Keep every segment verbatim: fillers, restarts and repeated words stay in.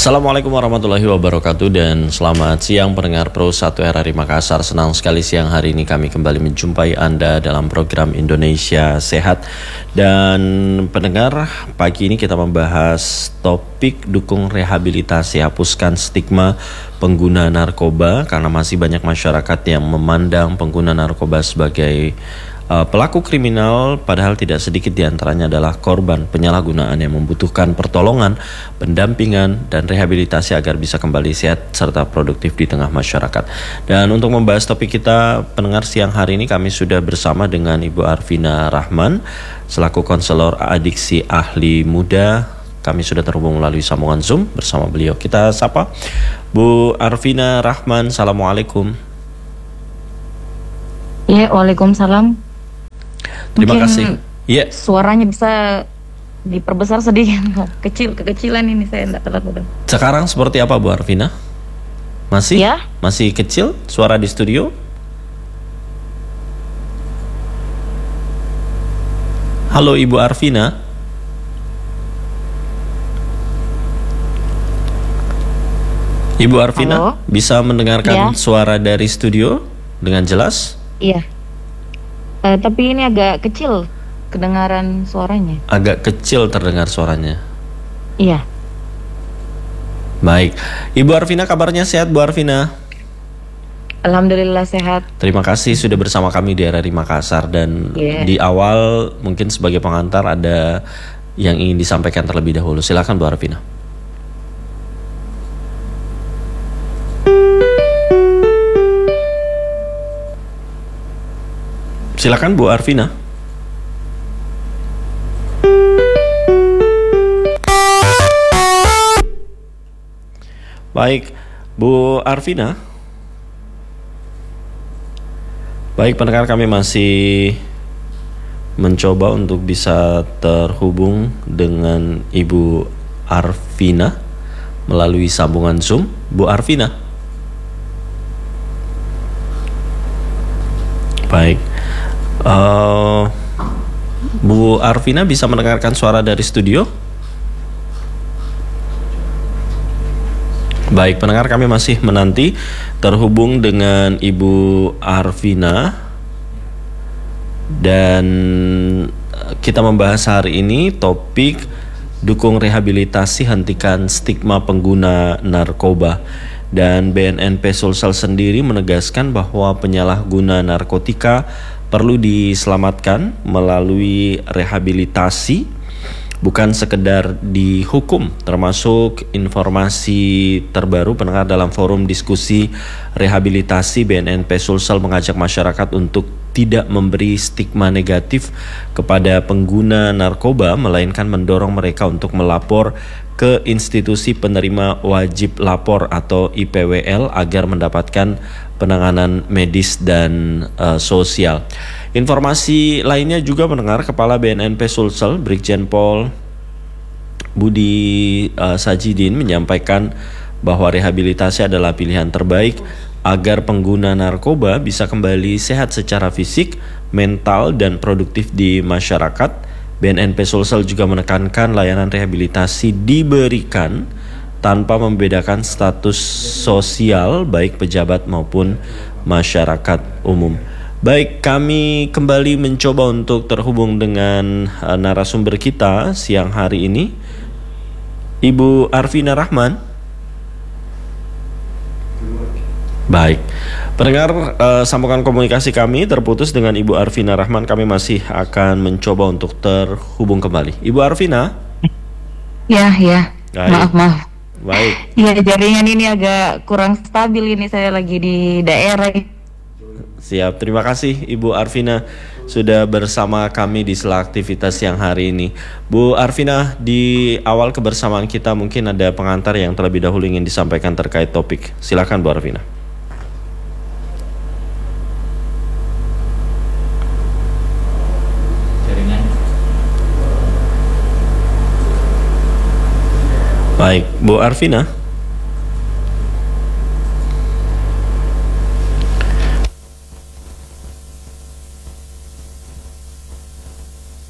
Assalamualaikum warahmatullahi wabarakatuh dan selamat siang pendengar Pro satu R R I Makassar. Senang sekali siang hari ini kami kembali menjumpai Anda dalam program Indonesia Sehat. Dan pendengar, pagi ini kita membahas topik dukung rehabilitasi, hapuskan stigma pengguna narkoba, karena masih banyak masyarakat yang memandang pengguna narkoba sebagai Uh, pelaku kriminal, padahal tidak sedikit diantaranya adalah korban penyalahgunaan yang membutuhkan pertolongan, pendampingan, dan rehabilitasi agar bisa kembali sehat serta produktif di tengah masyarakat. Dan untuk membahas topik kita, pendengar, siang hari ini kami sudah bersama dengan Ibu Arvina Rahman selaku konselor adiksi ahli muda. Kami sudah terhubung melalui sambungan Zoom bersama beliau. Kita sapa Bu Arvina Rahman. Assalamualaikum. Ya, waalaikumsalam. Terima Mungkin kasih. Ya. Suaranya bisa diperbesar sedikit. Kecil, kekecilan ini saya tidak terlalu. Sekarang seperti apa Bu Arvina? Masih? Ya. Masih kecil suara di studio? Halo Ibu Arvina. Ibu Arvina, Halo? Bisa mendengarkan Ya. suara dari studio dengan jelas? Iya. Uh, tapi ini agak kecil kedengaran suaranya. Agak kecil terdengar suaranya. Iya. Baik. Ibu Arvina, kabarnya sehat Bu Arvina? Alhamdulillah sehat. Terima kasih sudah bersama kami di R R I Makassar. Dan Yeah. di awal mungkin sebagai pengantar ada yang ingin disampaikan terlebih dahulu. Silakan Bu Arvina. Silakan Bu Arvina. Baik, Bu Arvina. Baik, pendengar, kami masih mencoba untuk bisa terhubung dengan Ibu Arvina melalui sambungan Zoom. Bu Arvina. Baik. Uh, Bu Arvina bisa mendengarkan suara dari studio? Baik, pendengar, kami masih menanti terhubung dengan Ibu Arvina. Dan kita membahas hari ini topik dukung rehabilitasi, hentikan stigma pengguna narkoba. Dan B N N P Sulsel sendiri menegaskan bahwa penyalahguna narkotika perlu diselamatkan melalui rehabilitasi, bukan sekedar dihukum. Termasuk informasi terbaru pendengar, dalam forum diskusi rehabilitasi, B N N P Sulsel mengajak masyarakat untuk tidak memberi stigma negatif kepada pengguna narkoba, melainkan mendorong mereka untuk melapor ke institusi penerima wajib lapor atau I P W L agar mendapatkan penanganan medis dan uh, sosial. Informasi lainnya juga mendengar, Kepala B N N P Sulsel Brigjen Pol Budi uh, Sajidin menyampaikan bahwa rehabilitasi adalah pilihan terbaik agar pengguna narkoba bisa kembali sehat secara fisik, mental, dan produktif di masyarakat. B N N P Sulsel juga menekankan layanan rehabilitasi diberikan tanpa membedakan status sosial baik pejabat maupun masyarakat umum. Baik, kami kembali mencoba untuk terhubung dengan uh, narasumber kita siang hari ini, Ibu Arvina Rahman. Baik, pendengar, uh, sambungan komunikasi kami terputus dengan Ibu Arvina Rahman. Kami masih akan mencoba untuk terhubung kembali. Ibu Arvina? Ya, ya. Baik. Maaf, maaf. Baik. Ya, jaringan ini agak kurang stabil ini, saya lagi di daerah. Siap, terima kasih Ibu Arvina sudah bersama kami di sela aktivitas siang hari ini. Bu Arvina, di awal kebersamaan kita mungkin ada pengantar yang terlebih dahulu ingin disampaikan terkait topik. Silakan Bu Arvina. Baik, Bu Arvina.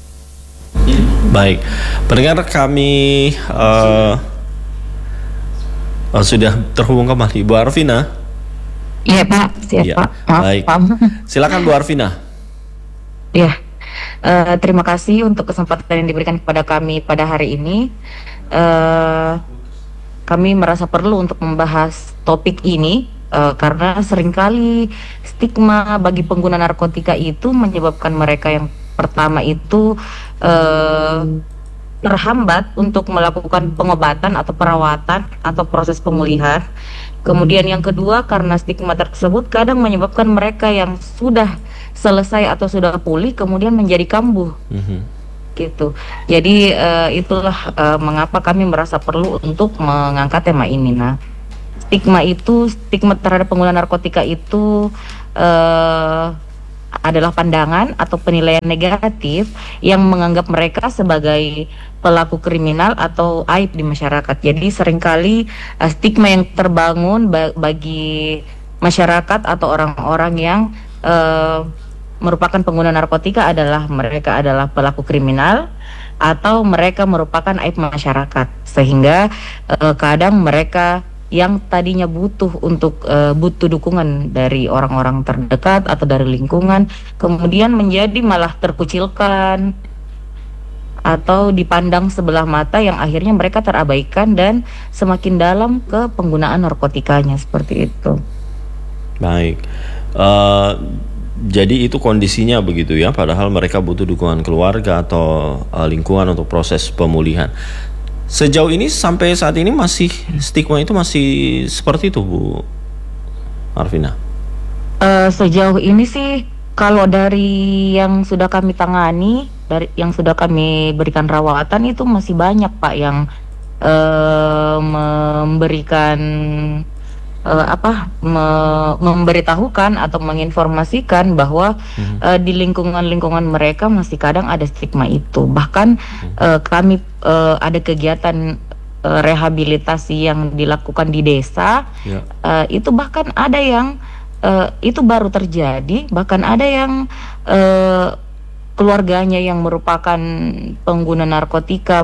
Baik, pendengar, kami uh, Oh, sudah terhubung kembali Bu Arvina. Iya Pak, siap Ya, Pak. Maaf, baik. Pak. Silakan Bu Arvina. Ya, eh, terima kasih untuk kesempatan yang diberikan kepada kami pada hari ini. Eh, kami merasa perlu untuk membahas topik ini eh, karena seringkali stigma bagi pengguna narkotika itu menyebabkan mereka yang pertama itu eh, terhambat untuk melakukan pengobatan atau perawatan atau proses pemulihan. Kemudian yang kedua, karena stigma tersebut kadang menyebabkan mereka yang sudah selesai atau sudah pulih kemudian menjadi kambuh. Mhm. Gitu. Jadi eh, itulah eh, mengapa kami merasa perlu untuk mengangkat tema ini. Nah, stigma itu, stigma terhadap pengguna narkotika itu eh, adalah pandangan atau penilaian negatif yang menganggap mereka sebagai pelaku kriminal atau aib di masyarakat. Jadi seringkali uh, stigma yang terbangun ba- bagi masyarakat atau orang-orang yang uh, merupakan pengguna narkotika adalah mereka adalah pelaku kriminal atau mereka merupakan aib masyarakat, sehingga uh, kadang mereka yang tadinya butuh untuk uh, butuh dukungan dari orang-orang terdekat atau dari lingkungan kemudian menjadi malah terkucilkan atau dipandang sebelah mata yang akhirnya mereka terabaikan dan semakin dalam ke penggunaan narkotikanya seperti itu. Baik. Eh, jadi itu kondisinya begitu ya, padahal mereka butuh dukungan keluarga atau eh, lingkungan untuk proses pemulihan. Sejauh ini sampai saat ini masih stigma itu masih seperti itu Bu Arvina? Uh, sejauh ini sih kalau dari yang sudah kami tangani, dari yang sudah kami berikan rawatan itu masih banyak Pak yang uh, memberikan uh, apa me- memberitahukan atau menginformasikan bahwa hmm. uh, di lingkungan-lingkungan mereka masih kadang ada stigma itu. Bahkan hmm. uh, kami uh, ada kegiatan uh, rehabilitasi yang dilakukan di desa, yeah. uh, itu bahkan ada yang uh, itu baru terjadi, bahkan ada yang uh, keluarganya yang merupakan pengguna narkotika,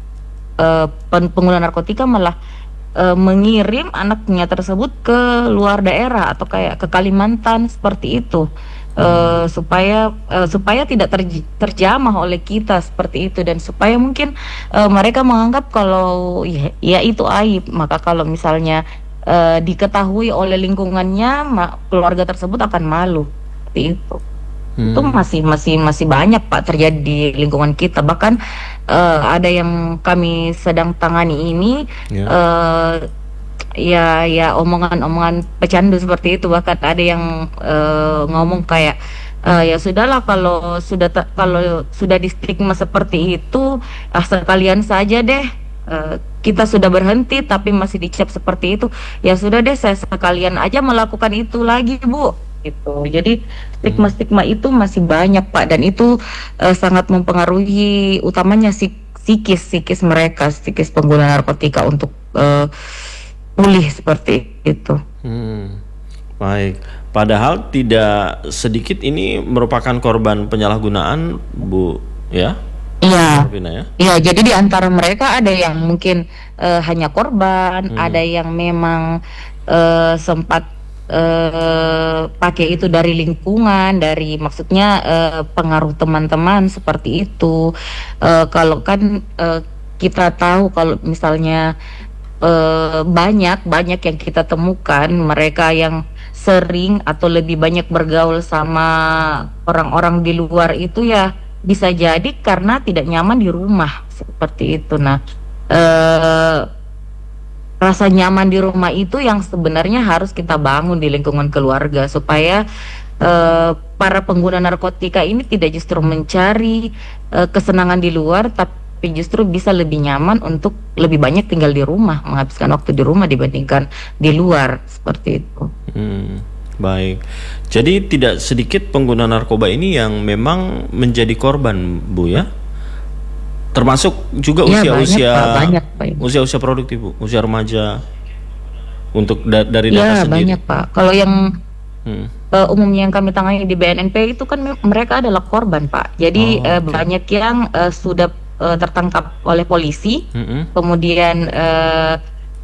uh, pengguna narkotika malah Uh, mengirim anaknya tersebut ke luar daerah atau kayak ke Kalimantan seperti itu, uh, supaya uh, supaya tidak terj- terjamah oleh kita seperti itu, dan supaya mungkin uh, mereka menganggap kalau ya, ya itu aib, maka kalau misalnya uh, diketahui oleh lingkungannya ma- keluarga tersebut akan malu seperti itu. Hmm. Itu masih masih masih banyak Pak terjadi di lingkungan kita. Bahkan uh, ada yang kami sedang tangani ini, yeah. uh, ya ya omongan-omongan pecandu seperti itu. Bahkan ada yang uh, ngomong kayak uh, ya sudahlah, kalau sudah ta- kalau sudah di stigma seperti itu, ah, sekalian saja deh. Uh, kita sudah berhenti tapi masih dicap seperti itu, ya sudah deh saya sekalian aja melakukan itu lagi Bu, gitu. Jadi stigma-stigma itu masih banyak Pak, dan itu uh, sangat mempengaruhi utamanya psik- psikis psikis mereka, psikis pengguna narkotika untuk uh, pulih seperti itu. Hmm, baik. Padahal tidak sedikit ini merupakan korban penyalahgunaan Bu, ya? Iya, ya. Iya. Jadi di antara mereka ada yang mungkin uh, hanya korban, hmm. ada yang memang uh, sempat uh, pakai itu dari lingkungan, dari maksudnya uh, pengaruh teman-teman seperti itu. Uh, kalau kan uh, kita tahu kalau misalnya uh, banyak banyak yang kita temukan mereka yang sering atau lebih banyak bergaul sama orang-orang di luar itu, ya bisa jadi karena tidak nyaman di rumah seperti itu. Nah, eh, rasa nyaman di rumah itu yang sebenarnya harus kita bangun di lingkungan keluarga, supaya eh, para pengguna narkotika ini tidak justru mencari eh, kesenangan di luar, tapi justru bisa lebih nyaman untuk lebih banyak tinggal di rumah, menghabiskan waktu di rumah dibandingkan di luar seperti itu. Hmm. Baik, jadi tidak sedikit pengguna narkoba ini yang memang menjadi korban Bu ya, termasuk juga ya, usia-usia banyak, Pak, banyak, usia-usia produktif Bu, usia remaja untuk da- dari data ya, sendiri. Banyak Pak, kalau yang hmm. uh, umumnya yang kami tangani di B N N P itu kan me- mereka adalah korban Pak, jadi oh, uh, okay. banyak yang uh, sudah uh, tertangkap oleh polisi, hmm. kemudian uh,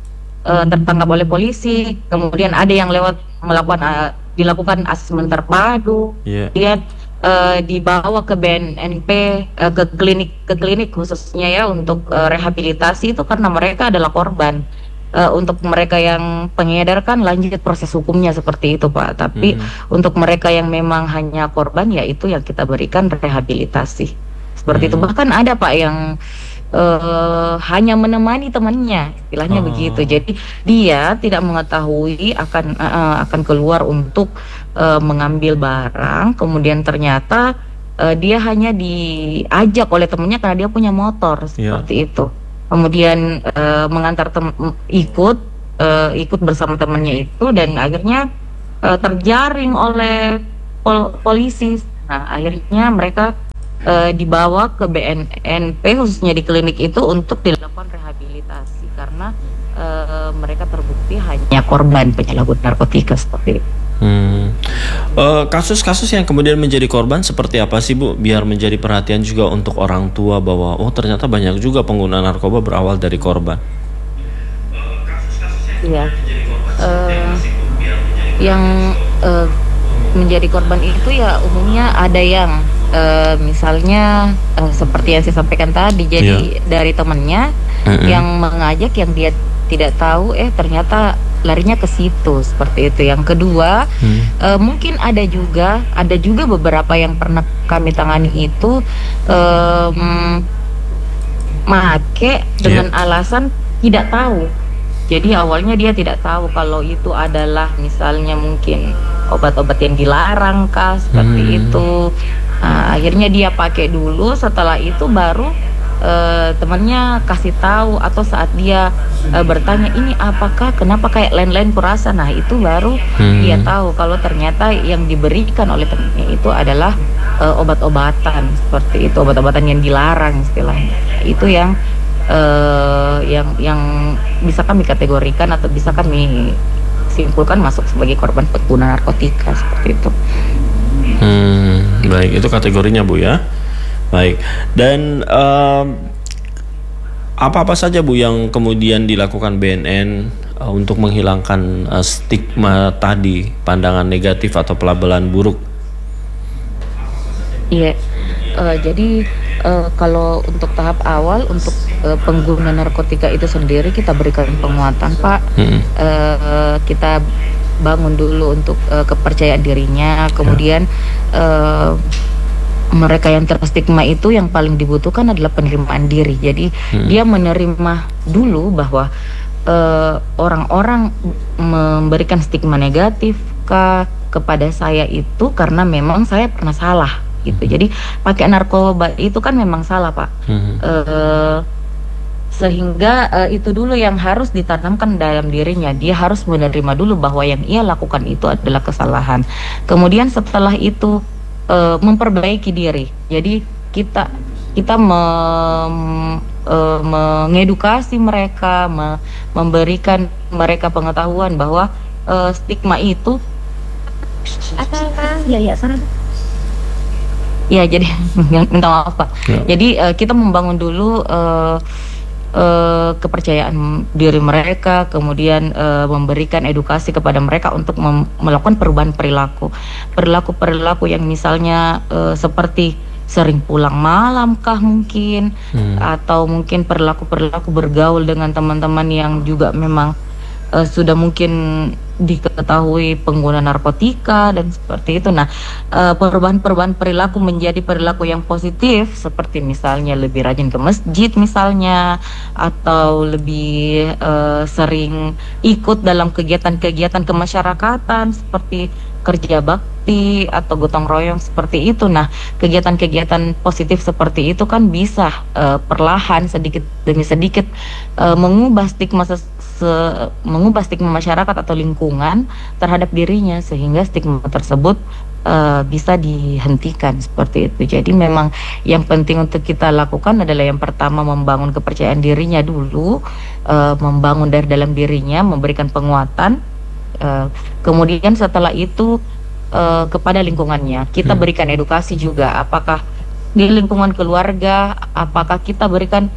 uh, tertangkap oleh polisi, kemudian ada yang lewat melakukan uh, dilakukan asesmen terpadu, Yeah. dia uh, dibawa ke B N P, uh, ke klinik ke klinik khususnya ya untuk uh, rehabilitasi itu karena mereka adalah korban. Uh, untuk mereka yang pengedar kan lanjut proses hukumnya seperti itu Pak. Tapi Hmm. untuk mereka yang memang hanya korban ya itu yang kita berikan rehabilitasi seperti itu. Hmm. Bahkan ada Pak yang uh, hanya menemani temannya, istilahnya Oh. begitu. Jadi dia tidak mengetahui akan uh, akan keluar untuk uh, mengambil barang, kemudian ternyata uh, dia hanya diajak oleh temannya karena dia punya motor seperti itu. Kemudian uh, mengantar tem ikut uh, ikut bersama temannya itu dan akhirnya uh, terjaring oleh pol polisi. Nah akhirnya mereka uh, dibawa ke B N P khususnya di klinik itu untuk dilakukan rehabilitasi karena uh, mereka terbukti hanya korban penyalahgunaan narkotika seperti itu. Hmm. Uh, kasus-kasus yang kemudian menjadi korban seperti apa sih Bu? Biar menjadi perhatian juga untuk orang tua bahwa oh ternyata banyak juga pengguna narkoba berawal dari korban. Iya. Uh, yang uh, menjadi korban itu ya umumnya ada yang uh, misalnya uh, seperti yang saya sampaikan tadi, jadi Yeah. dari temannya Mm-mm. yang mengajak yang dia tidak tahu, eh ternyata larinya ke situ seperti itu. Yang kedua, Hmm. uh, mungkin ada juga ada juga beberapa yang pernah kami tangani itu um, make dengan alasan tidak tahu. Jadi awalnya dia tidak tahu kalau itu adalah misalnya mungkin obat-obat yang dilarang kah seperti Hmm. itu. Nah, akhirnya dia pakai dulu, setelah itu baru uh, temannya kasih tahu atau saat dia uh, bertanya ini apakah kenapa kayak lain-lain kurasa. Nah itu baru Hmm. dia tahu kalau ternyata yang diberikan oleh temannya itu adalah uh, obat-obatan seperti itu, obat-obatan yang dilarang istilahnya. Itu yang uh, yang yang bisa kami kategorikan atau bisa kami simpulkan masuk sebagai korban pengguna narkotika seperti itu. Hmm, baik, itu kategorinya Bu ya. Baik. Dan um, apa-apa saja Bu yang kemudian dilakukan B N N uh, untuk menghilangkan uh, stigma tadi, pandangan negatif atau pelabelan buruk? Iya. Uh, jadi uh, kalau untuk tahap awal untuk uh, pengguna narkotika itu sendiri kita berikan penguatan Pak. Hmm. Uh, kita bangun dulu untuk uh, kepercayaan dirinya, kemudian uh, mereka yang terstigma itu yang paling dibutuhkan adalah penerimaan diri. Jadi Hmm. dia menerima dulu bahwa uh, orang-orang memberikan stigma negatif ke kepada saya itu karena memang saya pernah salah gitu. Jadi pakai narkoba itu kan memang salah Pak. Hmm. Uh, sehingga uh, itu dulu yang harus ditanamkan dalam dirinya. Dia harus menerima dulu bahwa yang ia lakukan itu adalah kesalahan. Kemudian setelah itu uh, memperbaiki diri. Jadi kita kita mem, uh, mengedukasi mereka, me, memberikan mereka pengetahuan bahwa uh, stigma itu ya ya sana ya jadi minta maaf Pak. Ya. Jadi uh, kita membangun dulu uh, uh, kepercayaan diri mereka, kemudian uh, memberikan edukasi kepada mereka untuk mem- melakukan perubahan perilaku, perilaku perilaku yang misalnya uh, seperti sering pulang malam kah mungkin, Hmm. atau mungkin perilaku perilaku bergaul dengan teman-teman yang juga memang uh, sudah mungkin diketahui pengguna narkotika dan seperti itu. Nah, uh, perubahan-perubahan perilaku menjadi perilaku yang positif seperti misalnya lebih rajin ke masjid misalnya, atau lebih uh, sering ikut dalam kegiatan-kegiatan kemasyarakatan seperti kerja bakti atau gotong royong seperti itu. Nah, kegiatan-kegiatan positif seperti itu kan bisa uh, perlahan sedikit demi sedikit uh, mengubah stigma ses- se- mengubah stigma masyarakat atau lingkungan terhadap dirinya sehingga stigma tersebut uh, bisa dihentikan seperti itu. Jadi memang yang penting untuk kita lakukan adalah yang pertama membangun kepercayaan dirinya dulu, uh, membangun dari dalam dirinya, memberikan penguatan. Uh, kemudian setelah itu uh, kepada lingkungannya kita Hmm. berikan edukasi juga, apakah di lingkungan keluarga, apakah kita berikan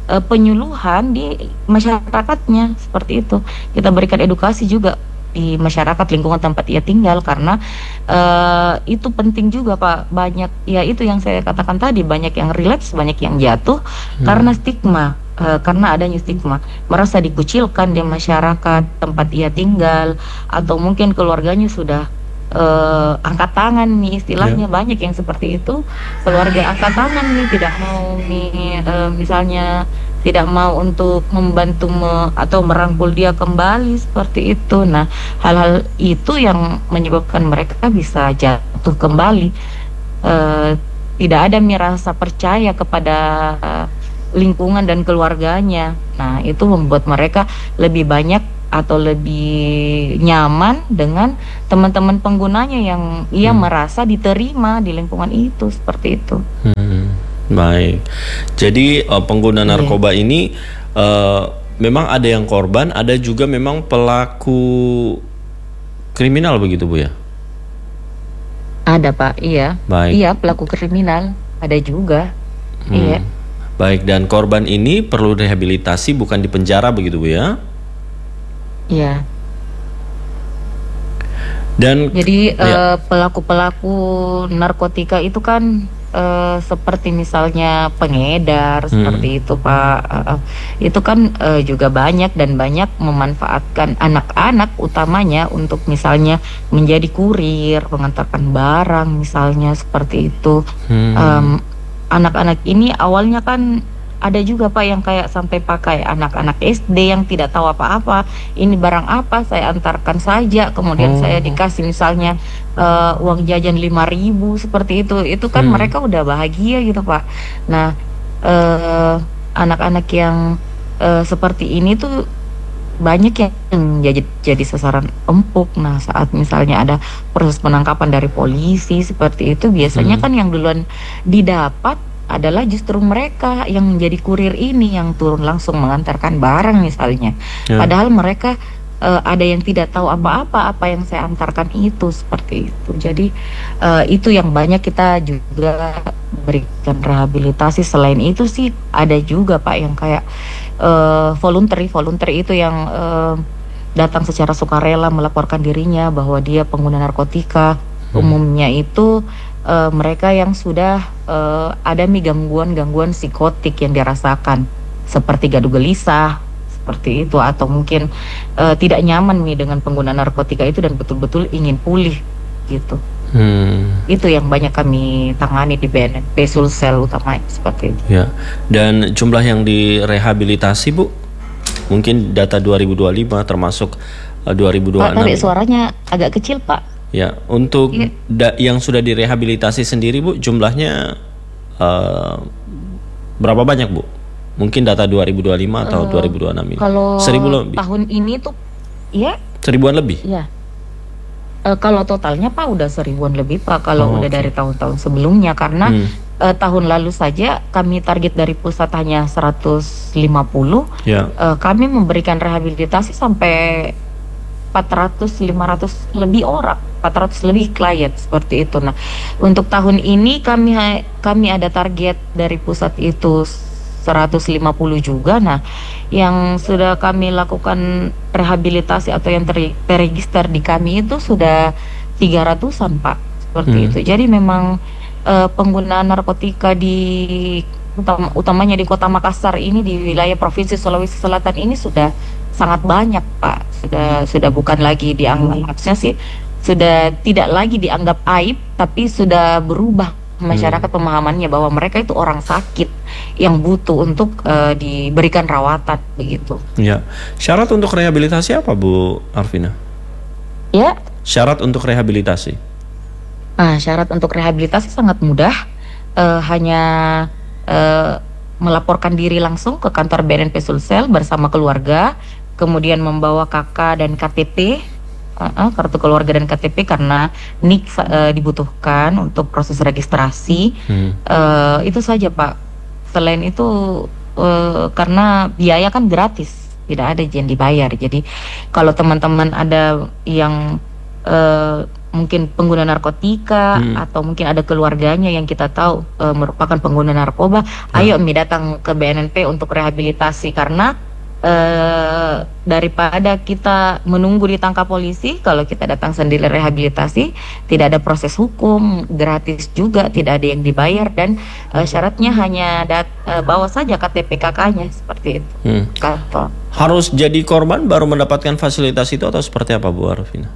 uh, penyuluhan di masyarakatnya seperti itu. Kita berikan edukasi juga di masyarakat lingkungan tempat ia tinggal, karena uh, itu penting juga Pak. Banyak ya itu yang saya katakan tadi, banyak yang relapse, banyak yang jatuh hmm. karena stigma, uh, karena adanya stigma, merasa dikucilkan di masyarakat tempat ia tinggal, atau mungkin keluarganya sudah uh, angkat tangan nih istilahnya. Yeah. Banyak yang seperti itu, keluarga angkat tangan nih, tidak mau nih uh, misalnya tidak mau untuk membantu me, atau merangkul dia kembali seperti itu. Nah, hal-hal itu yang menyebabkan mereka bisa jatuh kembali. E, tidak ada rasa percaya kepada uh, lingkungan dan keluarganya. Nah, itu membuat mereka lebih banyak atau lebih nyaman dengan teman-teman penggunanya yang ia hmm. merasa diterima di lingkungan itu, seperti itu. Hmm. Baik, jadi uh, pengguna narkoba yeah. ini uh, memang ada yang korban, ada juga memang pelaku kriminal begitu Bu ya? Ada Pak, iya. Baik. Iya, pelaku kriminal ada juga. Hmm. Iya. Baik, dan korban ini perlu rehabilitasi, bukan di penjara begitu Bu ya? Iya. Dan jadi ya. uh, pelaku-pelaku narkotika itu kan Uh, seperti misalnya pengedar, hmm. seperti itu Pak, uh, itu kan uh, juga banyak dan banyak memanfaatkan anak-anak utamanya untuk misalnya menjadi kurir, mengantarkan barang misalnya, seperti itu. hmm. um, Anak-anak ini awalnya kan ada juga Pak yang kayak sampai pakai anak-anak S D yang tidak tahu apa-apa, ini barang apa, saya antarkan saja, kemudian oh. saya dikasih misalnya uh, uang jajan lima ribu, seperti itu. Itu kan hmm. mereka udah bahagia gitu Pak. Nah, uh, anak-anak yang uh, seperti ini tuh banyak yang jadi, jadi sasaran empuk. Nah, saat misalnya ada proses penangkapan dari polisi seperti itu, biasanya hmm. kan yang duluan didapat adalah justru mereka yang menjadi kurir ini, yang turun langsung mengantarkan barang misalnya. Ya. Padahal mereka uh, ada yang tidak tahu apa-apa apa yang saya antarkan itu, seperti itu. Jadi uh, itu yang banyak kita juga berikan rehabilitasi. Selain itu sih ada juga Pak yang kayak uh, voluntary, voluntary itu yang uh, datang secara sukarela melaporkan dirinya bahwa dia pengguna narkotika. Hmm. Umumnya itu Uh, mereka yang sudah uh, ada nih gangguan-gangguan psikotik yang dirasakan, seperti gaduh gelisah, seperti itu, atau mungkin uh, tidak nyaman nih dengan pengguna narkotika itu dan betul-betul ingin pulih gitu. Hmm. Itu yang banyak kami tangani di B N P Sulsel utamanya, seperti itu. Ya. Dan jumlah yang direhabilitasi Bu, mungkin data dua ribu dua puluh lima termasuk uh, dua ribu dua puluh enam. Pak, suaranya agak kecil Pak. Ya, untuk ya. Da, yang sudah direhabilitasi sendiri Bu, jumlahnya uh, berapa banyak Bu? Mungkin data dua ribu dua puluh lima atau uh, dua ribu dua puluh enam ini? Kalau seribu lebih. Tahun ini tuh, ya. Seribuan lebih? Ya. Uh, kalau totalnya Pak udah seribuan lebih Pak, kalau oh, udah okay. dari tahun-tahun sebelumnya, karena hmm. uh, tahun lalu saja kami target dari pusat hanya seratus lima puluh. Ya. Uh, kami memberikan rehabilitasi sampai empat ratus lima ratus lebih orang, empat ratus lebih klien, seperti itu. Nah, untuk tahun ini kami kami ada target dari pusat itu seratus lima puluh juga. Nah, yang sudah kami lakukan rehabilitasi atau yang ter, terregister di kami itu sudah tiga ratusan Pak, seperti hmm. itu. Jadi memang uh, penggunaan narkotika di utama, utamanya di Kota Makassar ini, di wilayah Provinsi Sulawesi Selatan ini sudah sangat banyak Pak. Sudah sudah bukan lagi dianggap, maksudnya sih sudah tidak lagi dianggap aib, tapi sudah berubah masyarakat hmm. pemahamannya bahwa mereka itu orang sakit yang butuh untuk uh, diberikan rawatan, begitu. Ya. Syarat untuk rehabilitasi apa Bu Arvina? Ya. Syarat untuk rehabilitasi. Nah, syarat untuk rehabilitasi sangat mudah, uh, hanya uh, melaporkan diri langsung ke kantor B N P Sulsel bersama keluarga, kemudian membawa K K dan K T P, uh, uh, kartu keluarga dan K T P, karena N I K uh, dibutuhkan untuk proses registrasi. hmm. uh, Itu saja Pak. Selain itu uh, karena biaya kan gratis, tidak ada yang dibayar. Jadi kalau teman-teman ada yang uh, mungkin pengguna narkotika Hmm. atau mungkin ada keluarganya yang kita tahu uh, merupakan pengguna narkoba, Ya. ayo Mi datang ke B N N P untuk rehabilitasi karena uh, daripada kita menunggu ditangkap polisi, kalau kita datang sendiri rehabilitasi, tidak ada proses hukum, gratis juga, tidak ada yang dibayar dan uh, syaratnya hanya dat- uh, bawa saja K T P K K-nya seperti itu. Hmm. Kantor. Harus jadi korban baru mendapatkan fasilitas itu atau seperti apa Bu Arvina?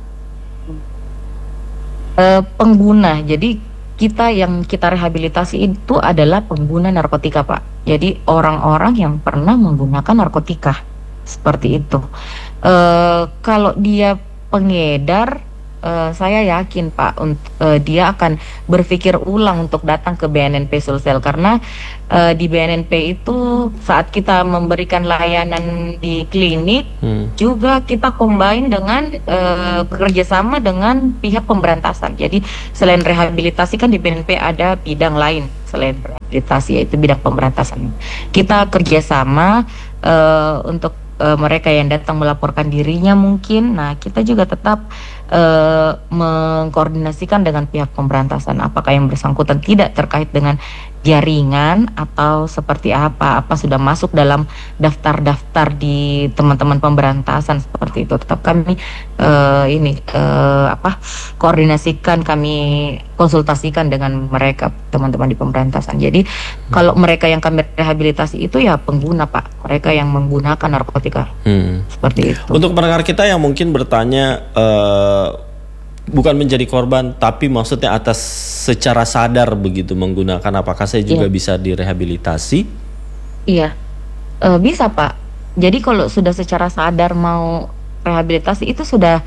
Eh, pengguna. Jadi kita yang kita rehabilitasi itu adalah pengguna narkotika, Pak. Jadi orang-orang yang pernah menggunakan narkotika seperti itu. Eh, kalau dia pengedar, eh, saya yakin Pak, unt- eh, dia akan berpikir ulang untuk datang ke B N N P Sulsel karena eh, di B N N P itu saat kita memberikan layanan di klinik Hmm. juga kita combine dengan eh, kerjasama dengan pihak pemberantasan. Jadi selain rehabilitasi kan di B N N P ada bidang lain selain rehabilitasi yaitu bidang pemberantasan. Kita kerjasama eh, untuk eh, mereka yang datang melaporkan dirinya mungkin. Nah kita juga tetap eh, mengkoordinasikan dengan pihak pemberantasan apakah yang bersangkutan tidak terkait dengan jaringan atau seperti apa, apa sudah masuk dalam daftar-daftar di teman-teman pemberantasan seperti itu. Tetap kami eh, ini eh, apa koordinasikan, kami konsultasikan dengan mereka teman-teman di pemberantasan. Jadi kalau mereka yang kami rehabilitasi itu ya pengguna Pak, mereka yang menggunakan narkotika Hmm. seperti itu. Untuk pendengar kita yang mungkin bertanya, eh, bukan menjadi korban, tapi maksudnya atas secara sadar begitu menggunakan, apakah saya juga Iya. bisa direhabilitasi? Iya, Eh, bisa Pak. Jadi kalau sudah secara sadar mau rehabilitasi itu sudah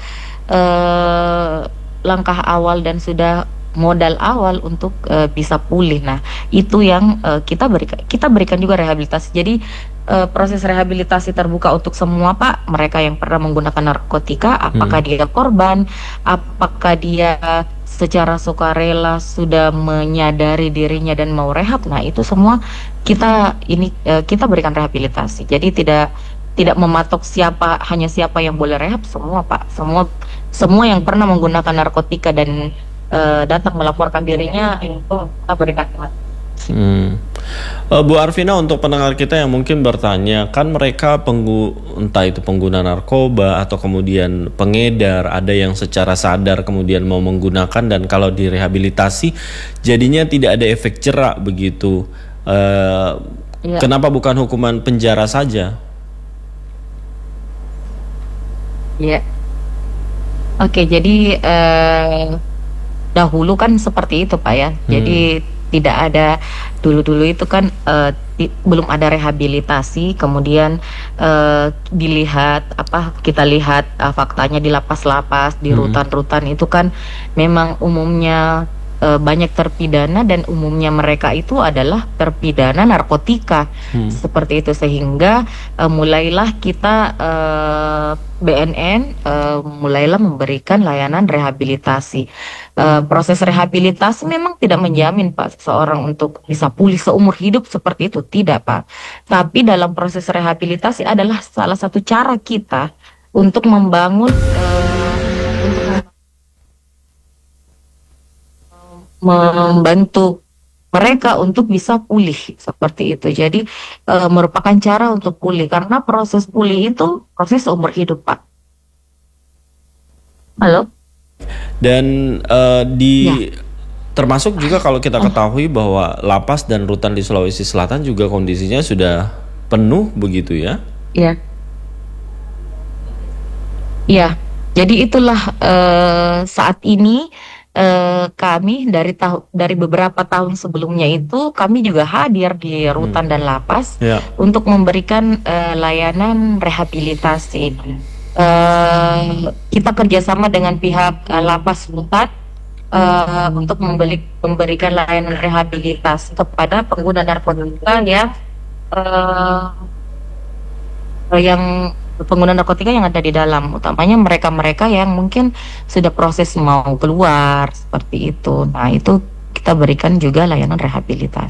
eh, langkah awal dan sudah modal awal untuk eh, bisa pulih. Nah, itu yang eh, kita berikan. Kita berikan juga rehabilitasi. Jadi eh, proses rehabilitasi terbuka untuk semua Pak. Mereka yang pernah menggunakan narkotika, apakah dia korban, apakah dia secara sukarela sudah menyadari dirinya dan mau rehab. Nah, itu semua kita ini eh, kita berikan rehabilitasi. Jadi tidak tidak mematok siapa, hanya siapa yang boleh rehab, semua Pak. Semua semua yang pernah menggunakan narkotika dan eh, datang melaporkan dirinya itu kita berikan. Hmm. Eh, Bu Arvina, untuk pendengar kita yang mungkin bertanya, kan mereka penggu, entah itu pengguna narkoba atau kemudian pengedar, ada yang secara sadar kemudian mau menggunakan dan kalau direhabilitasi jadinya tidak ada efek jerak begitu. Eh, Iya. Kenapa bukan hukuman penjara saja? Ya. Oke, jadi eh, dahulu kan seperti itu Pak ya. Jadi tidak ada, dulu-dulu itu kan eh, ti- belum ada rehabilitasi, kemudian eh, dilihat apa kita lihat eh, faktanya di lapas-lapas, di Hmm. rutan-rutan itu kan memang umumnya eh, banyak terpidana dan umumnya mereka itu adalah terpidana narkotika. Hmm. Seperti itu sehingga eh, mulailah kita eh, B N N eh, mulailah memberikan layanan rehabilitasi. Eh, proses rehabilitasi memang tidak menjamin Pak seseorang untuk bisa pulih seumur hidup seperti itu, tidak Pak. Tapi dalam proses rehabilitasi adalah salah satu cara kita untuk membangun eh, untuk membantu mereka untuk bisa pulih seperti itu. Jadi eh, merupakan cara untuk pulih karena proses pulih itu proses seumur hidup Pak. Halo? Dan eh, di Ya. termasuk juga kalau kita ketahui bahwa lapas dan rutan di Sulawesi Selatan juga kondisinya sudah penuh begitu ya? Iya. Iya. Jadi itulah eh, saat ini eh, kami dari tahu dari beberapa tahun sebelumnya itu kami juga hadir di rutan dan lapas Ya. untuk memberikan eh, layanan rehabilitasi. Eh, kita kerjasama dengan pihak eh, lapas rutan eh, untuk membeli, memberikan layanan rehabilitasi kepada pengguna narkotika yang eh, yang pengguna narkotika yang ada di dalam, utamanya mereka-mereka yang mungkin sudah proses mau keluar seperti itu. Nah, itu kita berikan juga layanan rehabilitasi.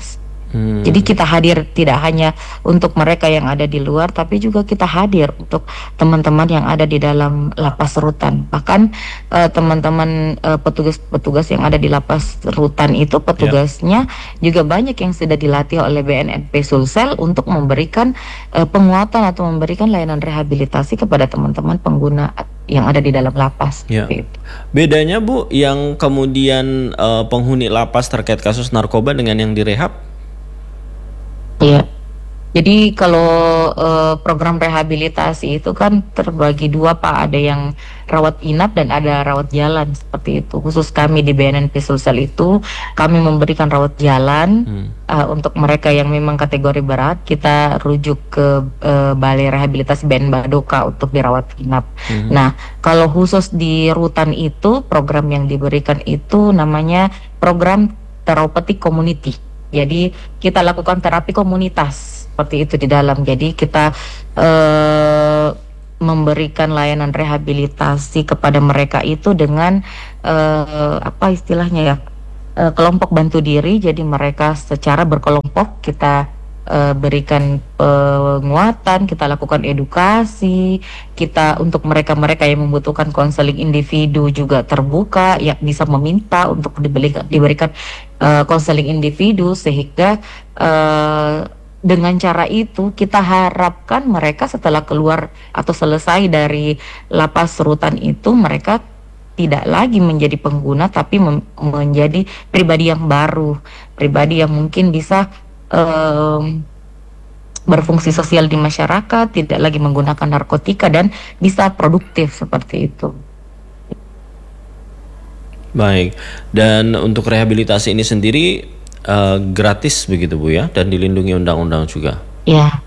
Hmm. Jadi kita hadir tidak hanya untuk mereka yang ada di luar, tapi juga kita hadir untuk teman-teman yang ada di dalam lapas rutan. Bahkan uh, teman-teman uh, petugas-petugas yang ada di lapas rutan itu, petugasnya yeah. juga banyak yang sudah dilatih oleh B N N P Sulsel untuk memberikan uh, penguatan atau memberikan layanan rehabilitasi kepada teman-teman pengguna yang ada di dalam lapas. Ya. Bedanya Bu, yang kemudian uh, penghuni lapas terkait kasus narkoba dengan yang direhab? Iya. Jadi kalau uh, program rehabilitasi itu kan terbagi dua Pak, ada yang rawat inap dan ada rawat jalan seperti itu. Khusus kami di B N N P Sulsel itu kami memberikan rawat jalan hmm. uh, untuk mereka yang memang kategori berat, kita rujuk ke uh, Balai Rehabilitasi B N Badoka untuk dirawat inap. Hmm. Nah, kalau khusus di rutan itu program yang diberikan itu namanya program therapeutic community. Jadi kita lakukan terapi komunitas seperti itu di dalam. Jadi kita uh, memberikan layanan rehabilitasi kepada mereka itu dengan uh, apa istilahnya ya, uh, kelompok bantu diri. Jadi mereka secara berkelompok kita uh, berikan penguatan, kita lakukan edukasi, kita untuk mereka-mereka yang membutuhkan konseling individu juga terbuka, ya bisa meminta untuk diberikan diberikan konseling uh, individu, sehingga uh, dengan cara itu kita harapkan mereka setelah keluar atau selesai dari lapas rutan itu mereka tidak lagi menjadi pengguna tapi menjadi pribadi yang baru, pribadi yang mungkin bisa um, berfungsi sosial di masyarakat, tidak lagi menggunakan narkotika dan bisa produktif seperti itu. Baik, dan untuk rehabilitasi ini sendiri uh, gratis begitu Bu ya, dan dilindungi undang-undang juga? Ya,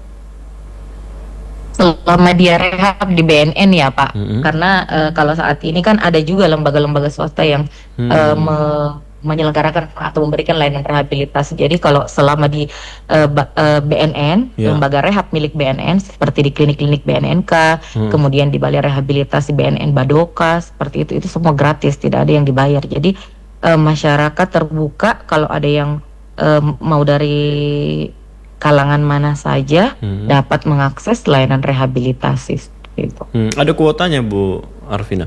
selama dia rehab di B N N ya Pak, mm-hmm. karena uh, kalau saat ini kan ada juga lembaga-lembaga swasta yang mm-hmm. uh, me- menyelenggarakan atau memberikan layanan rehabilitasi. Jadi kalau selama di uh, uh, B N N, yeah. lembaga rehab milik B N N seperti di klinik-klinik B N N K, hmm. kemudian di Balai Rehabilitasi B N N Badoka, seperti itu, itu semua gratis, tidak ada yang dibayar. Jadi uh, masyarakat terbuka kalau ada yang uh, mau dari kalangan mana saja hmm. dapat mengakses layanan rehabilitasi. Gitu. Hmm. Ada kuotanya Bu Arvina?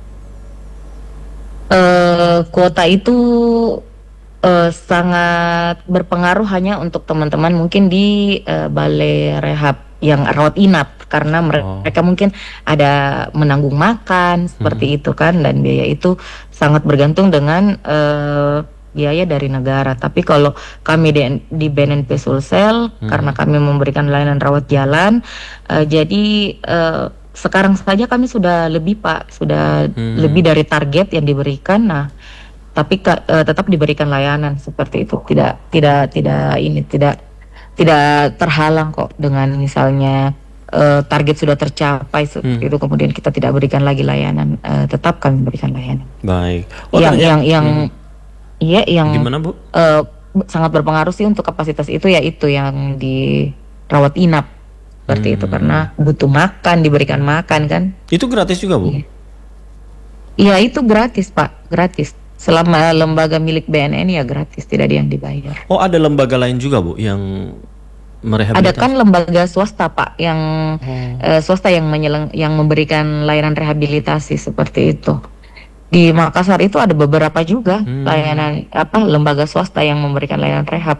Uh, kuota itu uh, sangat berpengaruh hanya untuk teman-teman mungkin di uh, balai rehab yang rawat inap, karena mereka oh. mungkin ada menanggung makan seperti hmm. itu kan, dan biaya itu sangat bergantung dengan uh, biaya dari negara. Tapi kalau kami di, di B N N P Sulsel hmm. karena kami memberikan layanan rawat jalan, uh, jadi uh, sekarang saja kami sudah lebih Pak, sudah hmm. lebih dari target yang diberikan. Nah, tapi uh, tetap diberikan layanan seperti itu. Tidak, tidak, tidak ini tidak, tidak terhalang kok dengan misalnya uh, target sudah tercapai seperti hmm. itu, kemudian kita tidak berikan lagi layanan. Uh, tetap kami berikan layanan. Baik. Oh, yang, yang, yang, iya, hmm. yang. Gimana Bu? Uh, sangat berpengaruh sih untuk kapasitas itu, yaitu yang di rawat inap. Seperti hmm. itu, karena butuh makan, diberikan makan kan. Itu gratis juga Bu? Iya, itu gratis Pak, gratis. Selama lembaga milik B N N ya gratis, tidak ada yang dibayar. Oh, ada lembaga lain juga Bu yang merehabilitasi? Ada kan lembaga swasta Pak, yang hmm. uh, swasta yang menyeleng, yang memberikan layanan rehabilitasi seperti itu. Di Makassar itu ada beberapa juga hmm. layanan apa lembaga swasta yang memberikan layanan rehab.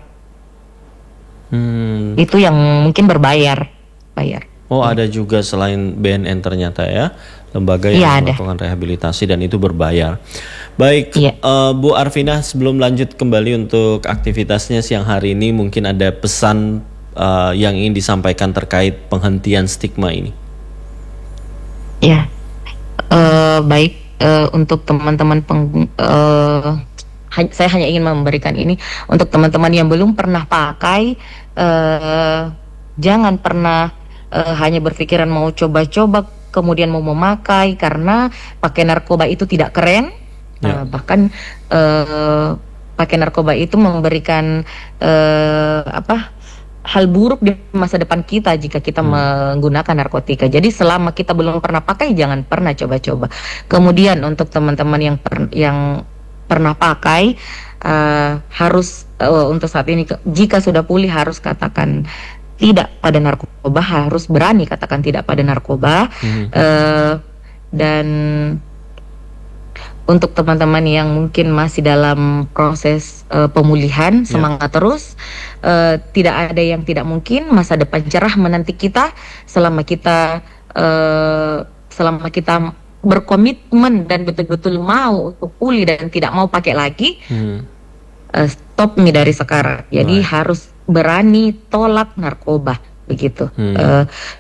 Hmm. Itu yang mungkin berbayar. Bayar. Oh, ada juga selain B N N ternyata ya, lembaga yang ya, melakukan rehabilitasi dan itu berbayar. Baik, ya. uh, Bu Arvina, sebelum lanjut kembali untuk aktivitasnya siang hari ini, mungkin ada pesan uh, yang ingin disampaikan terkait penghentian stigma ini. Ya, uh, baik uh, untuk teman-teman peng, uh, ha- saya hanya ingin memberikan ini untuk teman-teman yang belum pernah pakai, uh, jangan pernah Uh, hanya berpikiran mau coba-coba kemudian mau memakai, karena pakai narkoba itu tidak keren. Ya. Uh, bahkan uh, pakai narkoba itu memberikan uh, apa hal buruk di masa depan kita jika kita hmm. menggunakan narkotika. Jadi selama kita belum pernah pakai, jangan pernah coba-coba. Kemudian untuk teman-teman yang per, yang pernah pakai, uh, harus uh, untuk saat ini jika sudah pulih harus katakan tidak pada narkoba, harus berani katakan tidak pada narkoba. Mm-hmm. uh, dan untuk teman-teman yang mungkin masih dalam proses uh, pemulihan, yeah. semangat terus. Uh, tidak ada yang tidak mungkin, masa depan cerah menanti kita selama kita uh, selama kita berkomitmen dan betul-betul mau untuk pulih dan tidak mau pakai lagi. Hmm. Uh, stop nih dari sekarang. Jadi Baik. harus berani tolak narkoba begitu. Hmm. Uh,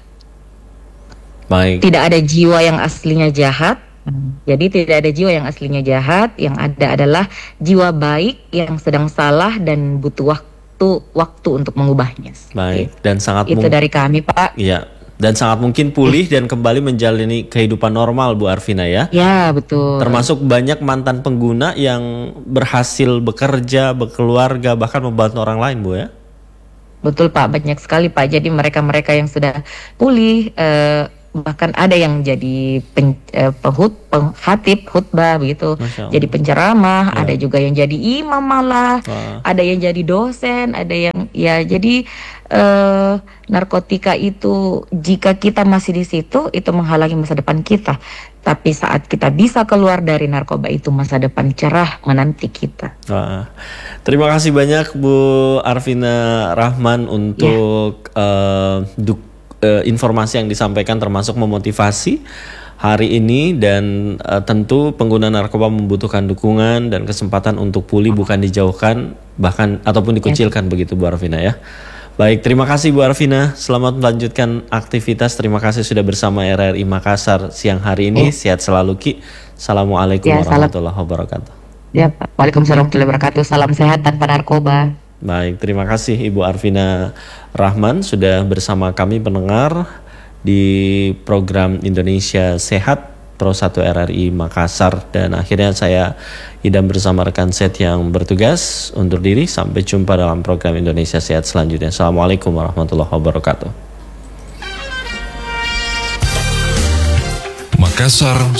Baik. Tidak ada jiwa yang aslinya jahat. Jadi tidak ada jiwa yang aslinya jahat, yang ada adalah jiwa baik yang sedang salah dan butuh waktu waktu untuk mengubahnya. Baik, dan sangat itu dari kami, Pak. Iya, dan sangat mungkin pulih dan kembali menjalani kehidupan normal, Bu Arvina ya. Ya, betul. Termasuk banyak mantan pengguna yang berhasil bekerja, berkeluarga, bahkan membantu orang lain, Bu ya. Betul, Pak, banyak sekali, Pak. Jadi mereka-mereka yang sudah pulih eh, bahkan ada yang jadi pen, eh, penghut, penghatib, khutbah begitu, jadi penceramah, ya. Ada juga yang jadi imam malah, Wah. Ada yang jadi dosen, ada yang ya jadi eh, narkotika itu jika kita masih di situ itu menghalangi masa depan kita, tapi saat kita bisa keluar dari narkoba itu masa depan cerah menanti kita. Wah. Terima kasih banyak Bu Arvina Rahman untuk ya. uh, duk informasi yang disampaikan termasuk memotivasi hari ini dan uh, tentu pengguna narkoba membutuhkan dukungan dan kesempatan untuk pulih bukan dijauhkan bahkan ataupun dikucilkan ya. Begitu Bu Arvina ya. Baik, terima kasih Bu Arvina. Selamat melanjutkan aktivitas. Terima kasih sudah bersama R R I Makassar siang hari ini. Ya. Sehat selalu Ki. Assalamualaikum ya, warahmatullahi salam. wabarakatuh. Ya, Waalaikumsalam warahmatullahi wabarakatuh. Salam sehat tanpa narkoba. Baik, terima kasih Ibu Arvina Rahman sudah bersama kami pendengar di program Indonesia Sehat Pro satu R R I Makassar. Dan akhirnya saya Idam bersama rekan set yang bertugas undur diri. Sampai jumpa dalam program Indonesia Sehat selanjutnya. Assalamualaikum warahmatullahi wabarakatuh. Makassar